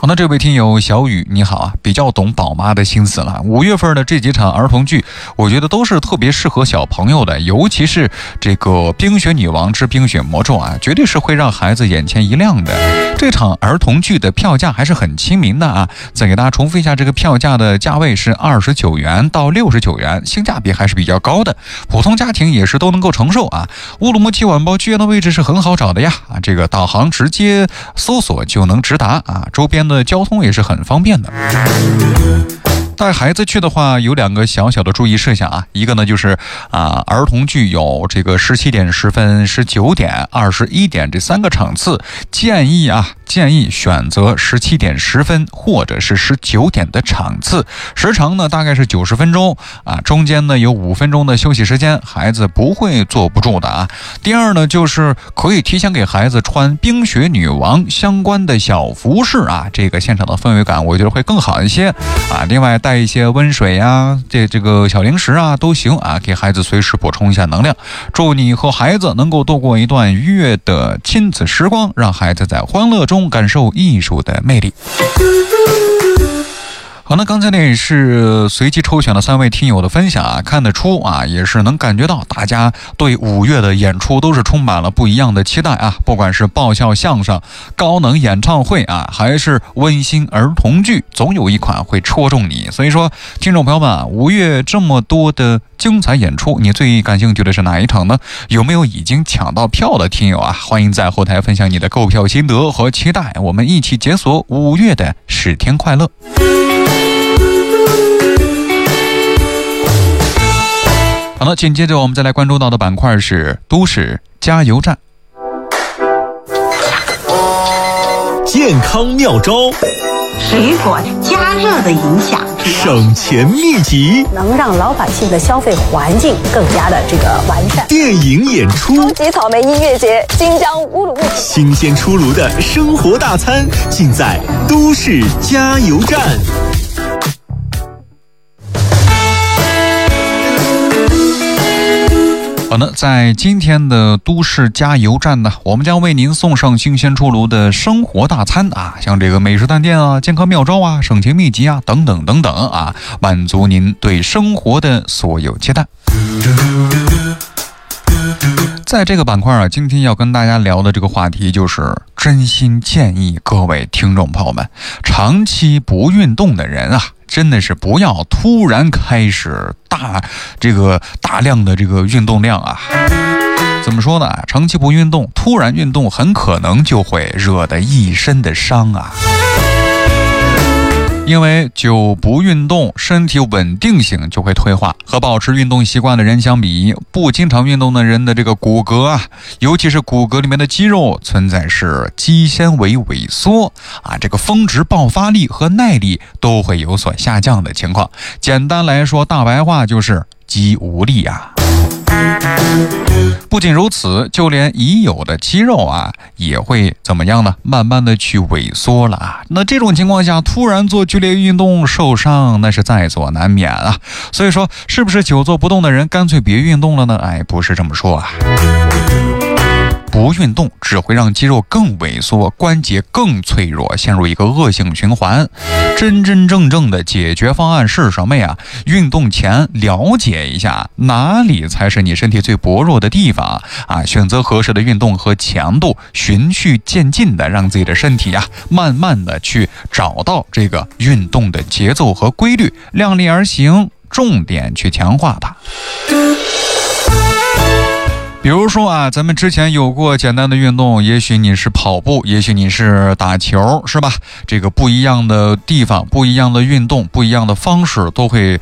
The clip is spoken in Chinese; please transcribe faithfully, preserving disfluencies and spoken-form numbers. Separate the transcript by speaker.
Speaker 1: 好，那这位听友小雨你好啊，比较懂宝妈的心思了。五月份的这几场儿童剧，我觉得都是特别适合小朋友的，尤其是这个《冰雪女王之冰雪魔咒》啊，绝对是会让孩子眼前一亮的。这场儿童剧的票价还是很亲民的啊，再给大家重复一下，这个票价的价位是二十九元到六十九元，性价比还是比较高的，普通家庭也是都能够承受啊。乌鲁木齐晚报剧院的位置是很好找的呀，啊，这个导航直接搜索就能直达啊，周边的交通也是很方便的。带孩子去的话，有两个小小的注意事项啊，一个呢就是啊，儿童剧有这个十七点十分、十九点、二十一点这三个场次，建议啊建议选择十七点十分或者是十九点的场次，时长呢大概是九十分钟啊，中间呢有五分钟的休息时间，孩子不会坐不住的啊。第二呢，就是可以提前给孩子穿冰雪女王相关的小服饰啊，这个现场的氛围感我觉得会更好一些啊。另外带一些温水啊，这这个小零食啊都行啊，给孩子随时补充一下能量。祝你和孩子能够度过一段愉悦的亲子时光，让孩子在欢乐中感受艺术的魅力。好，那刚才呢也是随机抽选了三位听友的分享啊，看得出啊，也是能感觉到大家对五月的演出都是充满了不一样的期待啊，不管是爆笑相声、高能演唱会啊，还是温馨儿童剧，总有一款会戳中你。所以说，听众朋友们啊，五月这么多的精彩演出，你最感兴趣的是哪一场呢？有没有已经抢到票的听友啊？欢迎在后台分享你的购票心得和期待，我们一起解锁五月的十天快乐。好了，紧接着我们再来关注到的板块是都市加油站。
Speaker 2: 健康妙招，
Speaker 3: 水果加热的影响，
Speaker 2: 省钱秘籍，
Speaker 4: 能让老百姓的消费环境更加的这个完善。
Speaker 2: 电影演出，
Speaker 4: 超级草莓音乐节即将乌鲁木齐，
Speaker 2: 新鲜出炉的生活大餐，尽在都市加油站。
Speaker 1: 好的，在今天的都市加油站呢，我们将为您送上新鲜出炉的生活大餐啊，像这个美食探店啊、健康妙招啊、省钱秘籍啊等等等等啊，满足您对生活的所有期待。在这个板块啊，今天要跟大家聊的这个话题就是真心建议各位听众朋友们，长期不运动的人啊，真的是不要突然开始大这个大量的这个运动量啊。怎么说呢？长期不运动，突然运动，很可能就会惹得一身的伤啊。因为久不运动，身体稳定性就会退化。和保持运动习惯的人相比，不经常运动的人的这个骨骼啊，尤其是骨骼里面的肌肉，存在是肌纤维萎缩啊，这个峰值爆发力和耐力都会有所下降的情况。简单来说，大白话就是肌无力啊。不仅如此，就连已有的肌肉啊，也会怎么样呢？慢慢的去萎缩了啊。那这种情况下，突然做剧烈运动受伤，那是在所难免啊。所以说，是不是久坐不动的人干脆别运动了呢？哎，不是这么说啊。不运动只会让肌肉更萎缩，关节更脆弱，陷入一个恶性循环。真真正正的解决方案是什么呀？运动前了解一下哪里才是你身体最薄弱的地方啊，选择合适的运动和强度，循序渐进的让自己的身体啊，慢慢的去找到这个运动的节奏和规律，量力而行，重点去强化它。比如说啊，咱们之前有过简单的运动，也许你是跑步，也许你是打球，是吧？这个不一样的地方，不一样的运动，不一样的方式，都会